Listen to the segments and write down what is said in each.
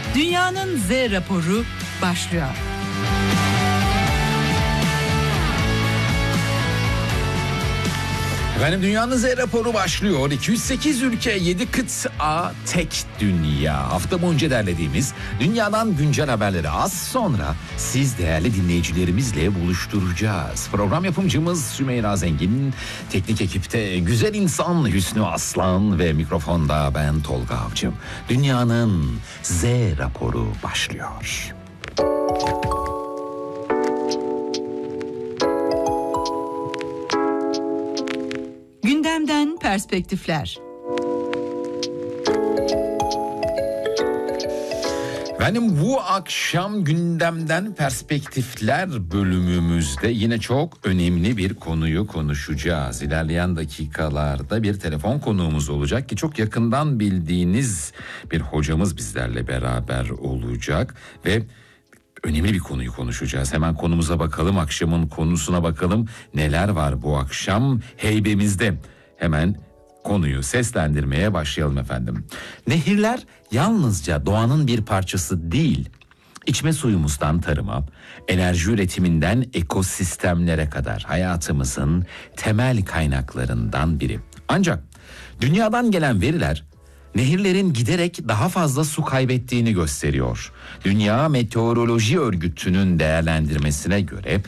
Dünyanın Z raporu başlıyor. Efendim Dünyanın Z raporu başlıyor. 208 ülke, 7 kıta, tek dünya. Hafta boyunca derlediğimiz dünyadan güncel haberleri az sonra siz değerli dinleyicilerimizle buluşturacağız. Program yapımcımız Sümeyra Zengin, teknik ekipte güzel insan Hüsnü Aslan ve mikrofonda ben Tolga Avcım. Dünyanın Z raporu başlıyor. Gündemden perspektifler. Benim bu akşam gündemden perspektifler bölümümüzde yine çok önemli bir konuyu konuşacağız. İlerleyen dakikalarda bir telefon konuğumuz olacak ki çok yakından bildiğiniz bir hocamız bizlerle beraber olacak ve önemli bir konuyu konuşacağız. Hemen konumuza bakalım, akşamın konusuna bakalım. Neler var bu akşam heybemizde? Hemen konuyu seslendirmeye başlayalım efendim. Nehirler yalnızca doğanın bir parçası değil. İçme suyumuzdan tarıma, enerji üretiminden ekosistemlere kadar hayatımızın temel kaynaklarından biri. Ancak dünyadan gelen veriler nehirlerin giderek daha fazla su kaybettiğini gösteriyor. Dünya Meteoroloji Örgütü'nün değerlendirmesine göre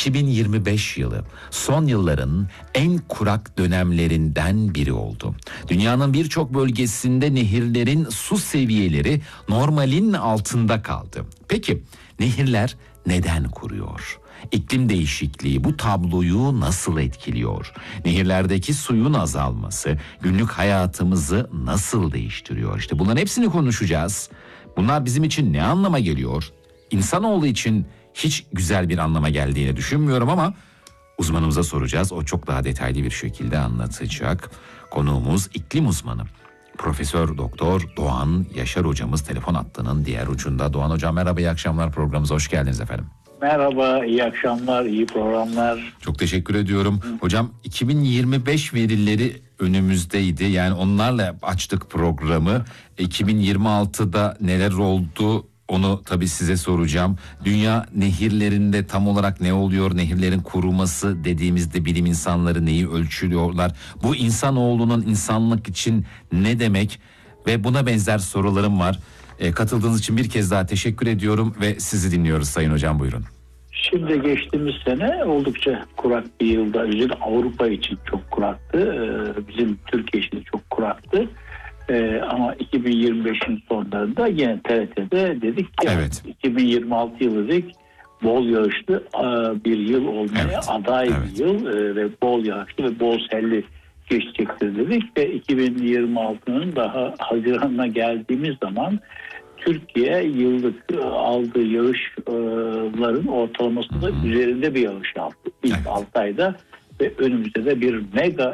2025 yılı son yılların en kurak dönemlerinden biri oldu. Dünyanın birçok bölgesinde nehirlerin su seviyeleri normalin altında kaldı. Peki nehirler neden kuruyor? İklim değişikliği bu tabloyu nasıl etkiliyor? Nehirlerdeki suyun azalması günlük hayatımızı nasıl değiştiriyor? İşte bunların hepsini konuşacağız. Bunlar bizim için ne anlama geliyor? İnsanoğlu için hiç güzel bir anlama geldiğini düşünmüyorum ama uzmanımıza soracağız. O çok daha detaylı bir şekilde anlatacak. Konuğumuz iklim uzmanı Profesör Doktor Doğan Yaşar hocamız telefon hattının diğer ucunda. Doğan hocam merhaba, iyi akşamlar, programımıza hoş geldiniz efendim. Merhaba, iyi akşamlar, iyi programlar. Çok teşekkür ediyorum. Hocam 2025 verileri önümüzdeydi. Yani onlarla açtık programı. 2026'da neler oldu onu tabii size soracağım. Dünya nehirlerinde tam olarak ne oluyor? Nehirlerin kuruması dediğimizde bilim insanları neyi ölçüyorlar? Bu insanoğlunun insanlık için ne demek? Ve buna benzer sorularım var. Katıldığınız için bir kez daha teşekkür ediyorum ve sizi dinliyoruz Sayın Hocam, buyurun. Şimdi geçtiğimiz sene oldukça kurak bir yılda, özellikle Avrupa için çok kuraktı. Bizim Türkiye için de çok kuraktı. Ama 2025'in sonlarında yine TRT'de dedik ki evet, 2026 yılı dedik, bol yağışlı bir yıl olmaya aday bir yıl ve bol yağışlı ve bol selli geçecektir dedik ve 2026'nın daha Haziran'ına geldiğimiz zaman Türkiye yıllık aldığı yağışların ortalamasında üzerinde bir yağış aldı ilk 6 ayda ve önümüzde de bir mega